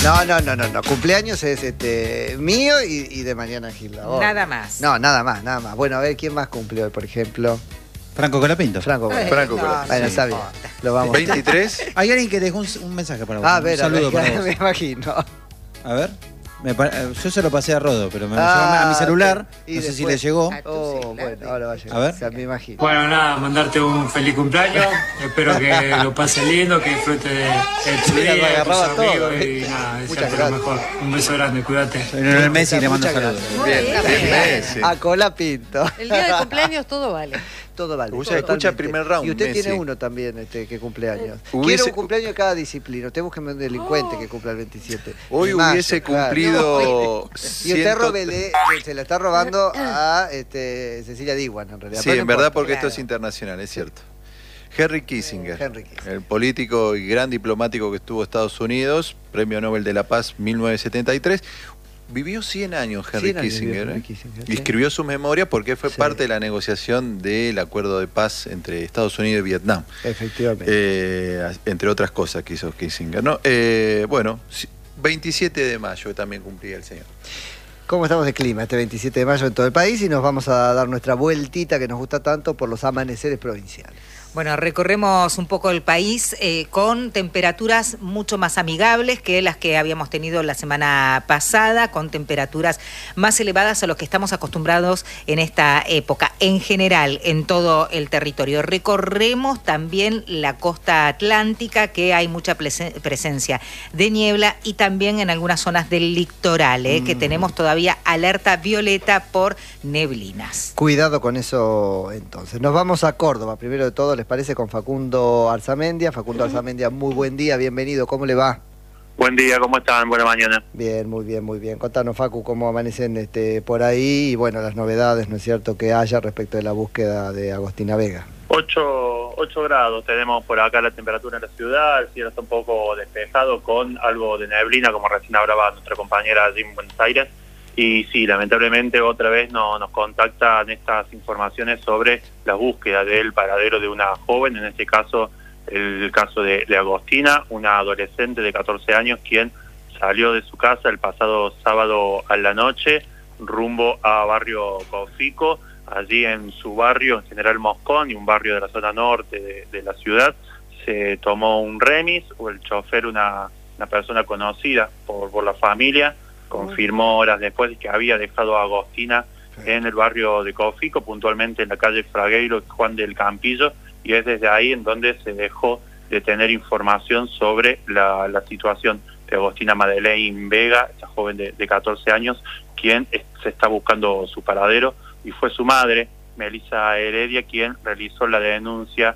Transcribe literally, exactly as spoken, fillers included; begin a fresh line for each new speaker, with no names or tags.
No, no, no, no, no. Cumpleaños es este mío y, y de Mariana Gil.
Nada más.
No, nada más, nada más. Bueno, a ver, ¿quién más cumplió hoy, por ejemplo?
Franco Colapinto.
Franco Colapinto.
Franco
no,
Colapinto.
Bueno, está bien. Lo vamos.
veintitrés.
Hay alguien que dejó un, un mensaje para vos.
A ver,
un saludo
a ver,
para vos.
me imagino.
A ver. Me pa- yo se lo pasé a Rodo, pero me lo
Ah,
llegó a mi celular.
y
No sé si
después-
le llegó.
Ah,
Oh,
sí, claro.
bueno, ahora va a llegar.
A ver.
O sea, me imagino.
Bueno, nada, mandarte un feliz cumpleaños. Espero que lo pases lindo, que disfrutes de, de tu
Mira, lo
día, de tus
agarraba todo,
amigos y
¿viste?
nada,
Muchas
desearte lo
gracias.
mejor. Un beso grande, cuídate.
Soy Lionel Messi y le mando
Muchas
saludos.
gracias.
Bien,
Bueno,
bien,
bien.
Messi.
A Colapinto.
El día de cumpleaños todo vale.
Todo vale.
Uy, ya escucha
totalmente.
primer round,
Y usted
Messi.
tiene uno también este, que cumpleaños.
Hubiese-
Quiero un cumpleaños de cada disciplina. Usted busque un delincuente que cumpla el veintisiete.
Hoy
De mayo,
hubiese
claro.
cumplido.
Y usted
ciento-
robele- se la está robando a este, Cecilia Diwan, en realidad.
Sí,
Pero no
en verdad,
importa.
porque
Claro.
esto es internacional, es cierto. Henry Kissinger,
Henry Kissinger.
el político y gran diplomático que estuvo en Estados Unidos, Premio Nobel de la Paz mil novecientos setenta y tres. Vivió cien años Henry
cien años
Kissinger,
vivió
¿eh?
Henry Kissinger,
Y
sí.
escribió su memoria porque fue
Sí.
parte de la negociación del acuerdo de paz entre Estados Unidos y Vietnam.
Efectivamente.
Eh, entre otras cosas que hizo Kissinger, ¿no? Eh, bueno, si- veintisiete de mayo también cumplía el señor.
¿Cómo estamos de clima este veintisiete de mayo en todo el país? Y nos vamos a dar nuestra vueltita que nos gusta tanto por los amaneceres provinciales.
Bueno, recorremos un poco el país eh, con temperaturas mucho más amigables que las que habíamos tenido la semana pasada, con temperaturas más elevadas a los que estamos acostumbrados en esta época, en general, en todo el territorio. Recorremos también la costa atlántica, que hay mucha presen- presencia de niebla, y también en algunas zonas del litoral, eh, que tenemos todavía alerta violeta por neblinas.
Cuidado con eso entonces. Nos vamos a Córdoba, primero de todo, ¿les parece? Con Facundo Arzamendia. Facundo Arzamendia, muy buen día, bienvenido, ¿cómo le va?
Buen día, ¿cómo están? Buena mañana.
Bien, muy bien, muy bien. Contanos, Facu, cómo amanecen este, por ahí y bueno, las novedades, ¿no es cierto?, que haya respecto de la búsqueda de Agostina Vega.
ocho grados tenemos por acá la temperatura en la ciudad, el cielo está un poco despejado con algo de neblina, como recién hablaba nuestra compañera allí en Buenos Aires. Y sí, lamentablemente otra vez no, nos contactan estas informaciones sobre la búsqueda del paradero de una joven, en este caso el caso de, de Agostina, una adolescente de catorce años quien salió de su casa el pasado sábado a la noche rumbo a barrio Cofico. Allí en su barrio, en General Moscón, y un barrio de la zona norte de, de la ciudad, se tomó un remis, o el chofer, una, una persona conocida por, por la familia, confirmó horas después que había dejado a Agostina en el barrio de Cofico, puntualmente en la calle Fragueiro y Juan del Campillo, y es desde ahí en donde se dejó de tener información sobre la, la situación de Agostina Madeleine Vega, esta joven de, de catorce años, quien es, se está buscando su paradero, y fue su madre, Melissa Heredia, quien realizó la denuncia